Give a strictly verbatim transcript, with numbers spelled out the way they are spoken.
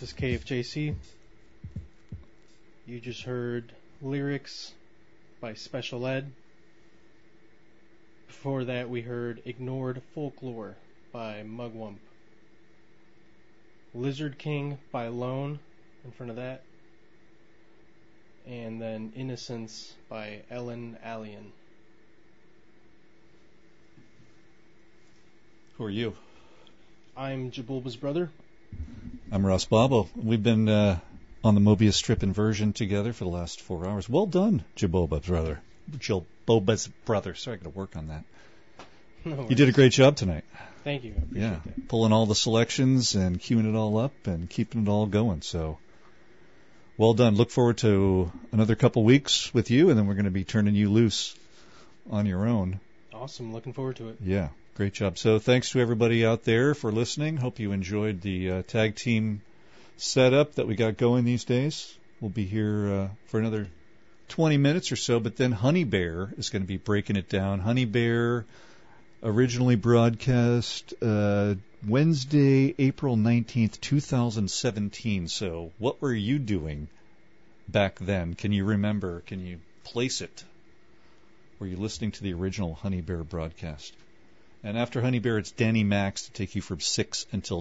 This is K F J C. You just heard Lyrics by Special Ed. Before that, we heard Ignored Folklore by Mugwump. Lizard King by Lone in front of that. And then Innocence by Ellen Allien. Who are you? I'm Jabulba's brother. I'm Ross Bobbo. We've been uh, on the Mobius Strip inversion together for the last four hours. Well done, Jabulba's brother. Jabulba's brother. Sorry, I got to work on that. No you did a great job tonight. Thank you. I appreciate yeah, that. Pulling all the selections and queuing it all up and keeping it all going. So, well done. Look forward to another couple weeks with you, and then we're going to be turning you loose on your own. Awesome. Looking forward to it. Yeah. Great job. So thanks to everybody out there for listening. Hope you enjoyed the uh, tag team setup that we got going these days. We'll be here uh, for another twenty minutes or so, but then Honey Bear is going to be breaking it down. Honey Bear originally broadcast uh, Wednesday, April nineteenth, twenty seventeen. So what were you doing back then? Can you remember? Can you place it? Were you listening to the original Honey Bear broadcast? And after Honey Bear, it's Danny Max to take you from six until